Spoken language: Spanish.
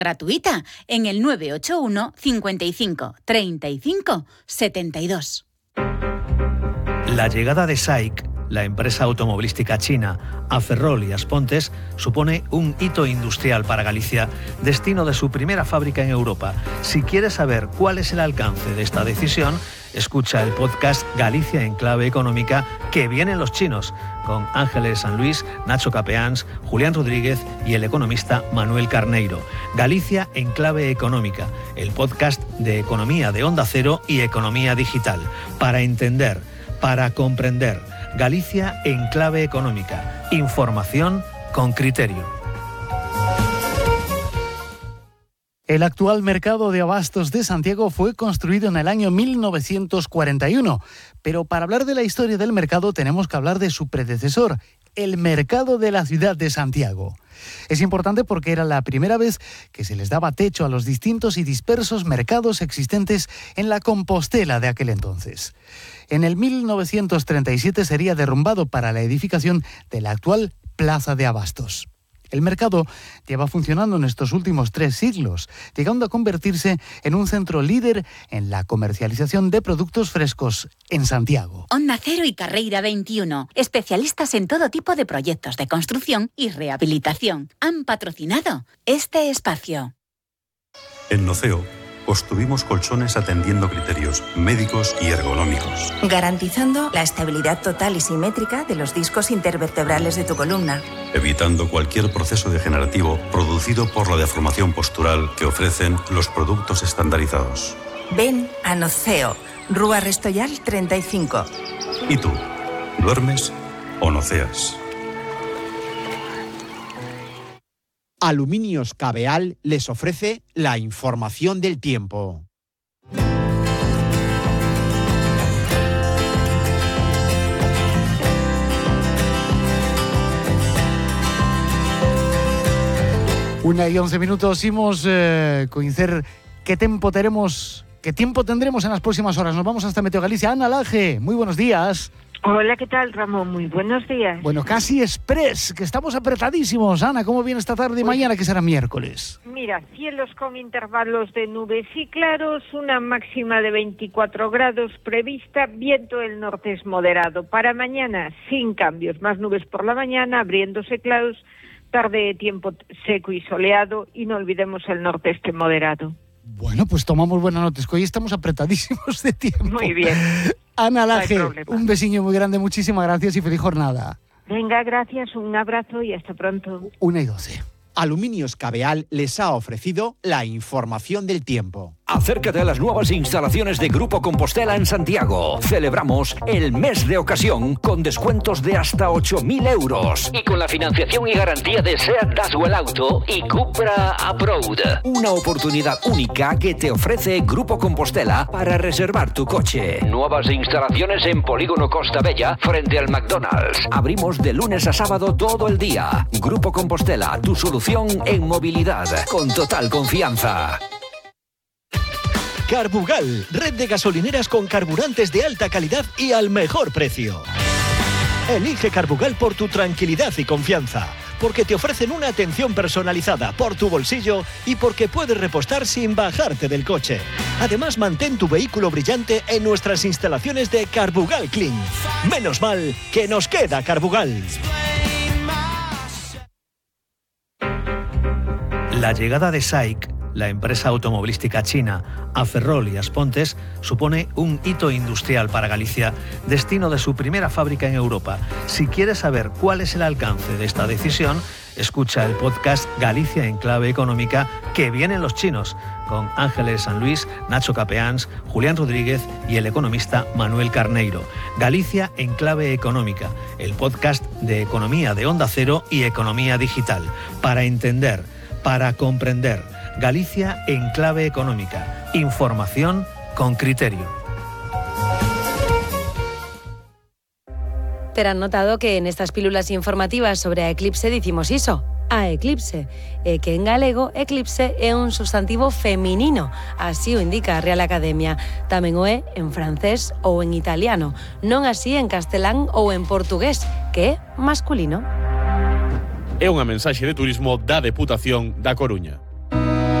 gratuita en el 981 55 35 72. La llegada de SAIC, la empresa automovilística china, a Ferrol y Aspontes, supone un hito industrial para Galicia, destino de su primera fábrica en Europa. Si quieres saber cuál es el alcance de esta decisión, escucha el podcast Galicia en clave económica, que vienen los chinos, con Ángeles San Luis, Nacho Capeans, Julián Rodríguez y el economista Manuel Carneiro. Galicia en clave económica, el podcast de economía de Onda Cero y economía digital. Para entender, para comprender. Galicia en clave económica. Información con criterio. El actual mercado de abastos de Santiago fue construido en el año 1941, pero para hablar de la historia del mercado tenemos que hablar de su predecesor, el mercado de la ciudad de Santiago. Es importante porque era la primera vez que se les daba techo a los distintos y dispersos mercados existentes en la Compostela de aquel entonces. En el 1937 sería derrumbado para la edificación de la actual Plaza de Abastos. El mercado lleva funcionando en estos últimos 3 siglos, llegando a convertirse en un centro líder en la comercialización de productos frescos en Santiago. Onda Cero y Carreira 21, especialistas en todo tipo de proyectos de construcción y rehabilitación, han patrocinado este espacio. En Noceo construimos colchones atendiendo criterios médicos y ergonómicos, garantizando la estabilidad total y simétrica de los discos intervertebrales de tu columna, evitando cualquier proceso degenerativo producido por la deformación postural que ofrecen los productos estandarizados. Ven a Noceo, Rúa Restoyal 35. ¿Y tú? ¿Duermes o noceas? Aluminios Cabeal les ofrece la información del tiempo. Una y 11 minutos, imos conocer qué tiempo tendremos en las próximas horas. Nos vamos hasta Meteo Galicia. Ana Laje, muy buenos días. Hola, ¿qué tal, Ramón? Muy buenos días. Bueno, casi express, que estamos apretadísimos. Ana, ¿cómo viene esta tarde y mañana, que será miércoles? Mira, cielos con intervalos de nubes y claros, una máxima de 24 grados prevista, viento del norte es moderado. Para mañana, sin cambios, más nubes por la mañana, abriéndose claros, tarde tiempo seco y soleado, y no olvidemos el norte-este moderado. Bueno, pues tomamos buenas notas, que hoy estamos apretadísimos de tiempo. Muy bien. Ana Laje, No hay problema. un besiño muy grande, muchísimas gracias y feliz jornada. Venga, gracias, un abrazo y hasta pronto. 1:12. Aluminios Cabeal les ha ofrecido la información del tiempo. Acércate a las nuevas instalaciones de Grupo Compostela en Santiago. Celebramos el mes de ocasión con descuentos de hasta 8.000 euros. Y con la financiación y garantía de SEAT Daswell Auto y Cupra Abroad. Una oportunidad única que te ofrece Grupo Compostela para reservar tu coche. Nuevas instalaciones en Polígono Costa Bella, frente al McDonald's. Abrimos de lunes a sábado todo el día. Grupo Compostela, tu solución en movilidad. Con total confianza. Carbugal, red de gasolineras con carburantes de alta calidad y al mejor precio. Elige Carbugal por tu tranquilidad y confianza, porque te ofrecen una atención personalizada por tu bolsillo y porque puedes repostar sin bajarte del coche. Además, mantén tu vehículo brillante en nuestras instalaciones de Carbugal Clean. Menos mal que nos queda Carbugal. La llegada de SAIC, la empresa automovilística china, a Ferrol y Aspontes, supone un hito industrial para Galicia, destino de su primera fábrica en Europa. Si quieres saber cuál es el alcance de esta decisión, escucha el podcast Galicia en clave económica, que vienen los chinos, con Ángeles San Luis, Nacho Capeans, Julián Rodríguez y el economista Manuel Carneiro. Galicia en clave económica, el podcast de economía de Onda Cero y economía digital. Para entender, para comprender. Galicia en clave económica. Información con criterio. Terán notado que en estas pílulas informativas sobre a eclipse dicimos iso, a eclipse, que en galego eclipse é un substantivo feminino, así o indica a Real Academia. Tamén o é en francés ou en italiano, non así en castelán ou en portugués, que é masculino. É unha mensaxe de turismo da Deputación da Coruña.